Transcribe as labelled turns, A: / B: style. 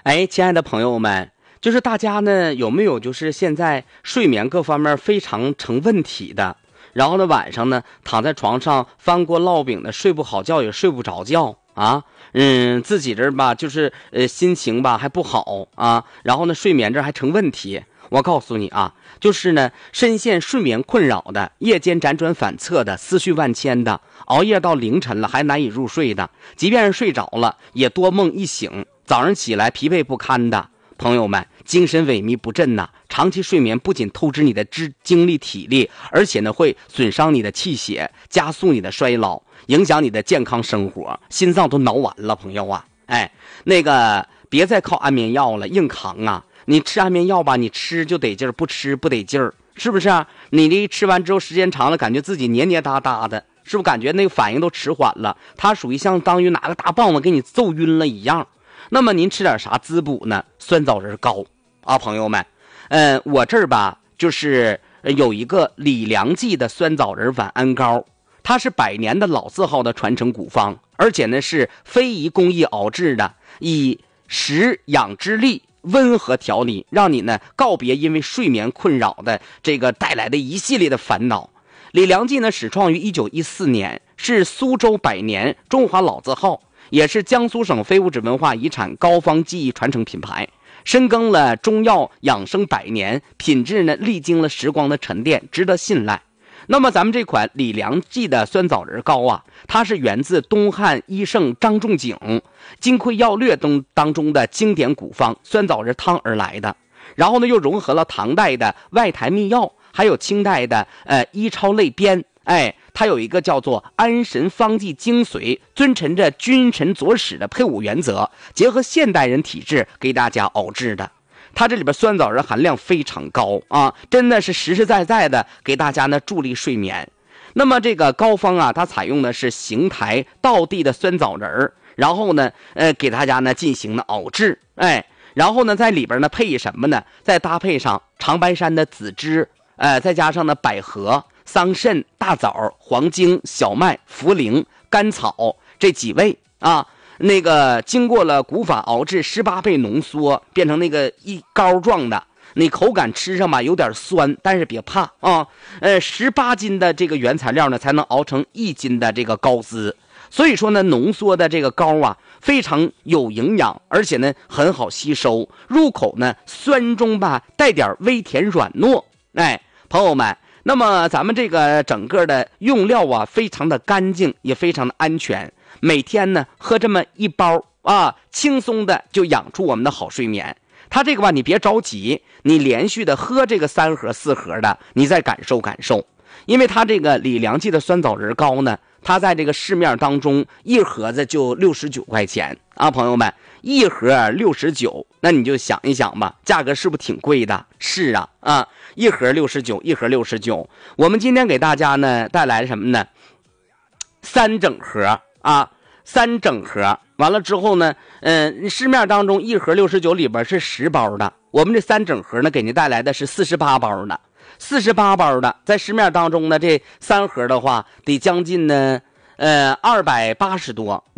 A: 哎，亲爱的朋友们，就是大家呢有没有就是现在睡眠各方面非常成问题的，然后呢晚上呢躺在床上翻锅烙饼的，睡不好觉也睡不着觉啊，自己这吧就是心情吧还不好啊，然后呢睡眠这还成问题。我告诉你啊，就是呢深陷睡眠困扰的，夜间辗转反侧的，思绪万千的，熬夜到凌晨了还难以入睡的，即便是睡着了也多梦一醒，早上起来疲惫不堪的朋友们，精神萎靡不振呐。长期睡眠不仅透支你的精力体力，而且呢会损伤你的气血，加速你的衰老，影响你的健康生活，心脏都挠完了朋友啊。哎，那个别再靠安眠药了，硬扛啊。你吃安眠药吧，你吃就得劲儿，不吃不得劲儿，是不是啊？你这吃完之后时间长了，感觉自己黏黏哒哒的，是不是感觉那个反应都迟缓了？它属于相当于拿个大棒子给你揍晕了一样。那么您吃点啥滋补呢？酸枣仁膏啊，朋友们，我这儿吧就是有一个李良记的酸枣仁晚安膏，它是100年的老字号的传承古方，而且呢是非遗工艺熬制的，以食养之力温和调理，让你呢告别因为睡眠困扰的这个带来的一系列的烦恼。李良记呢始创于1914年，是苏州100年中华老字号，也是江苏省非物质文化遗产膏方技艺传承品牌，深耕了中药养生100年，品质呢历经了时光的沉淀，值得信赖。那么咱们这款李良记的酸枣仁膏啊，它是源自东汉医圣张仲景《金匮要略》当中的经典古方酸枣仁汤而来的，然后呢又融合了唐代的外台秘药，还有清代的医超类编，它有一个叫做安神方剂精髓，遵循着君臣佐使的配伍原则，结合现代人体质给大家熬制的。它这里边酸枣仁含量非常高啊，真的是实实在在的给大家呢助力睡眠。那么这个膏方啊，它采用的是邢台道地的酸枣仁，然后呢给大家呢进行了熬制，然后呢在里边呢配什么呢？再搭配上长白山的紫芝，再加上呢百合、桑葚、大枣、黄精、小麦、茯苓、甘草这几味啊，那个经过了古法熬制18倍浓缩，变成那个一膏状的，你口感吃上吧有点酸，但是别怕啊。18斤的这个原材料呢，才能熬成1斤的这个膏汁。所以说呢，浓缩的这个膏啊，非常有营养，而且呢很好吸收，入口呢酸中吧带点微甜软糯。朋友们，那么咱们这个整个的用料啊，非常的干净，也非常的安全。每天呢喝这么一包啊，轻松的就养出我们的好睡眠。它这个吧，你别着急，你连续的喝这个3盒4盒的，你再感受感受。因为它这个李良记的酸枣仁膏呢，它在这个市面当中一盒子就69块钱啊，朋友们，一盒69，那你就想一想吧，价格是不是挺贵的？是啊，一盒69，一盒69。我们今天给大家呢带来什么呢？3整盒啊，3整盒。完了之后呢，市面当中一盒69里边是10包的，我们这3整盒呢给您带来的是48包的，48包的，在市面当中呢这3盒的话得将近呢280多，